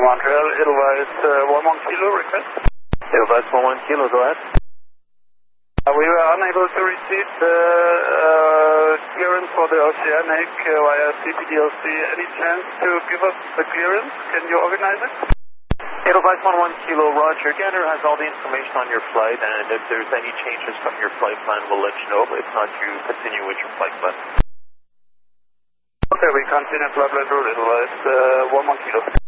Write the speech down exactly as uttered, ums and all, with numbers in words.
Montreal, Edelweiss uh, one one kilo request. Edelweiss one one kilo, go ahead. Uh, we were unable to receive the uh, clearance for the Oceanic uh, via C P D L C. Any chance to give us the clearance? Can you organize it? Edelweiss one one kilo, Roger. Gander has all the information on your flight, and if there's any changes from your flight plan, we'll let you know. But if not, you continue with your flight plan. Okay, we continue to Labrador, Edelweiss uh, one one kilo.